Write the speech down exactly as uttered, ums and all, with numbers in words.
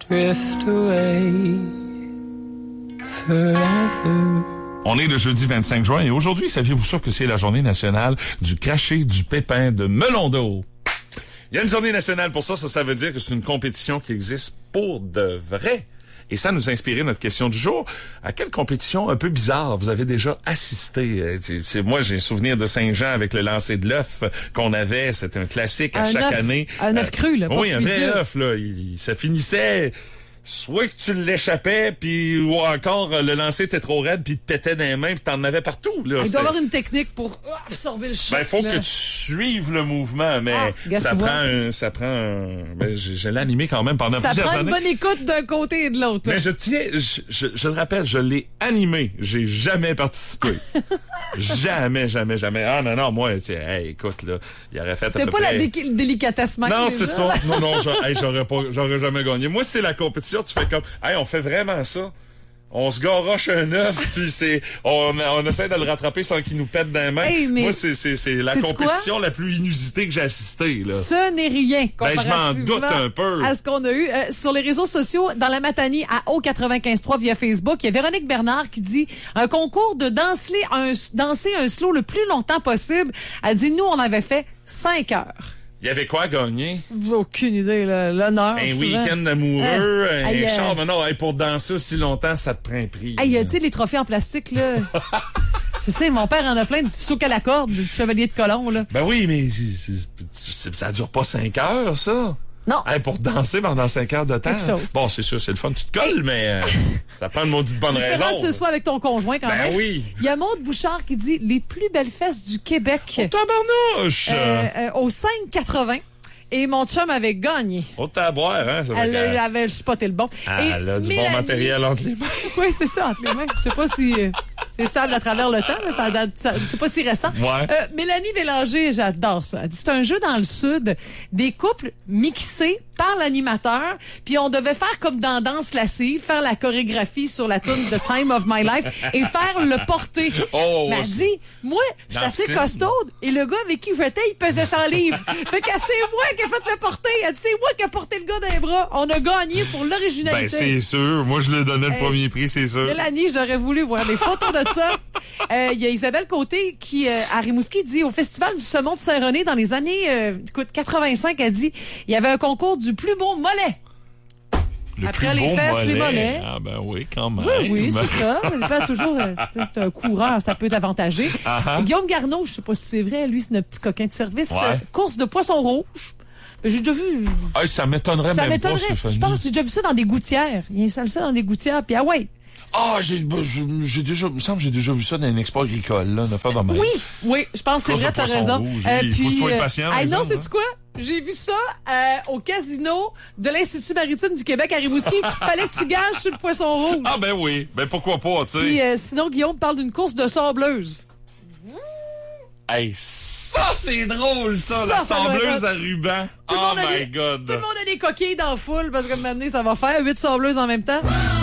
drift away forever. On est le jeudi vingt-cinq juin et aujourd'hui, saviez-vous sûr que c'est la journée nationale du cracher du pépin de melon d'eau? Il y a une journée nationale pour ça, ça, ça veut dire que c'est une compétition qui existe pour de vrai. Et ça nous a inspiré notre question du jour. À quelle compétition un peu bizarre vous avez déjà assisté? C'est, c'est, moi, j'ai un souvenir de Saint-Jean avec le lancer de l'œuf qu'on avait. C'était un classique à un chaque œuf, année. Un œuf euh, cru, là. Oui, un vrai œuf, là. Il, ça finissait... Soit que tu l'échappais, puis ou encore euh, le lancer était trop raide, puis il te pétait dans les mains, puis t'en avais partout. Là. Il doit y avoir une technique pour oh, absorber le choc. Ben, faut là. que tu suives le mouvement, mais ah, ça, prend un, ça prend un... Ben, je, je l'ai animé quand même pendant ça plusieurs années. Ça prend une bonne écoute d'un côté et de l'autre. Mais je tiens, je, je, je le rappelle, je l'ai animé. J'ai jamais participé. jamais, jamais, jamais. Ah non, non, moi, tiens, hey, écoute, là, il aurait fait à T'es peu pas près... la dé- délicatesse même. Non, déjà. c'est ça. Non, non, je, hey, j'aurais pas, j'aurais jamais gagné. Moi, c'est la compétition, tu fais comme, hey, on fait vraiment ça. On se garoche un œuf, puis c'est, on, on essaie de le rattraper sans qu'il nous pète dans les mains. Hey, moi, c'est, c'est, c'est la compétition quoi? la plus inusitée que j'ai assistée, là. Ce n'est rien, comparativement ben, je m'en doute un peu. à ce qu'on a eu. Euh, sur les réseaux sociaux, dans la Matanie, à O quatre-vingt-quinze trois via Facebook, il y a Véronique Bernard qui dit un concours de danser un, danser un slow le plus longtemps possible. Elle dit, nous, on avait fait cinq heures. Il y avait quoi à gagner? J'ai aucune idée, là. L'honneur. Un souvent. week-end amoureux, euh, un aïe, char. Mais non, hey, pour danser aussi longtemps, ça te prend un prix. Hey, tu sais, les trophées en plastique, là. Je sais, mon père en a plein de petits socs à la corde, du chevalier de colon, là. Ben oui, mais c'est, c'est, c'est, ça dure pas cinq heures, ça. Non. Hey, pour danser pendant cinq heures de temps. Quelque chose. Bon, c'est sûr, c'est le fun, tu te colles, hey. mais euh, ça prend une maudite bonne raison. Espérons que ce soit avec ton conjoint quand ben même. Ben oui. Il y a Maude Bouchard qui dit les plus belles fesses du Québec. Oh, tabarnouche! Euh, euh, au cinq quatre-vingts. Et mon chum avait gagné. Au taboire, hein? Ça Elle, elle que... avait spoté le bon. Ah, et elle a du Mélanie... bon matériel entre les mains. Oui, c'est ça, entre les mains. Je sais pas si euh, c'est stable à travers le temps. Là, ça date, ça, c'est pas si récent. Ouais. Euh, Mélanie Bélanger, j'adore ça. Elle dit, c'est un jeu dans le Sud, des couples mixés par l'animateur, puis on devait faire comme dans Danse lascive, faire la chorégraphie sur la tune The Time of My Life et faire le porter. Oh, Mais elle dit, moi, je suis assez costaude et le gars avec qui j'étais, il pesait cent livres. Fait que c'est moi qui ai fait le porter. Elle dit, c'est moi qui ai porté le gars dans les bras. On a gagné pour l'originalité. Ben, c'est sûr. Moi, je lui ai donné le hey, premier prix, c'est sûr. Mélanie, j'aurais voulu voir des photos de ça. Il euh, y a Isabelle Côté qui, euh, à Rimouski, dit au Festival du Saumon de Saint-René, dans les années euh, écoute, quatre-vingt-cinq, elle dit, il y avait un concours du plus beau mollet. Le Après plus les beau fesses, mollet. les mollets. Ah ben oui, quand même. Oui, oui, c'est ça. Il peut toujours euh, un courant, ça peut t'avantager. Uh-huh. Guillaume Garneau, je sais pas si c'est vrai, lui, c'est notre petit coquin de service. Ouais. Euh, course de poisson rouge. J'ai déjà vu. Hey, ça m'étonnerait ça même m'étonnerait. pas, Stéphanie. Je pense que j'ai déjà vu ça dans des gouttières. Il installe ça dans des gouttières, puis ah ouais. Ah, j'ai, j'ai déjà, il me semble que j'ai déjà vu ça dans une expo agricole, là, une affaire de même. Oui, oui, je pense que c'est vrai, t'as raison. Rouge, euh, il faut que tu sois patient. Ah non, c'est sais-tu quoi? J'ai vu ça euh, au casino de l'Institut maritime du Québec à Rimouski. Il fallait que tu gages sur le poisson rouge. Ah ben oui, ben pourquoi pas, tu sais. Puis euh, sinon, Guillaume parle d'une course de sableuse. Hey, ça c'est drôle, ça, ça la ça sableuse à ruban. Tout Oh my des, God. Tout le monde a des coquilles dans la foule parce que maintenant, ça va faire huit sableuses en même temps.